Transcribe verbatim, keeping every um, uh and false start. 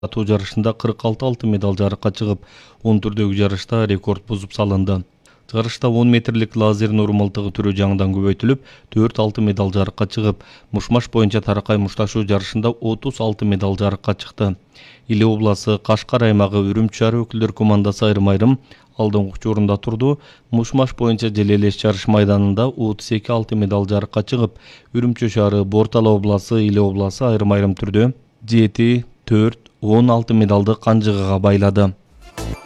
атуу жарышында кырк алты алтын медаль жарыкка чыгып, он түрдөгү жарышта рекорд бузуп салынды. Жарышта он метрлик лазер нур мылтыгы түрү жаңыдан көбөйтүлүп, төрт алтын медаль жарыкка чыгып, мушмаш боюнча таракай мушташуу жарышында отуз алты медаль жарыкка чыкты. Иле обласы Кашкар аймагы Үрүмчү шаары өкүлдөр командасы айрым-айрым алдыңкы учурунда турду. Мушмаш боюнча желелеш жарыш майданында отуз эки алтын медаль жарыкка чыгып, Үрүмчү шаары, Бортала обласы, Иле обласы айрым-айрым түрдө жети, төрт, он алтын медалды канжыгага байлады.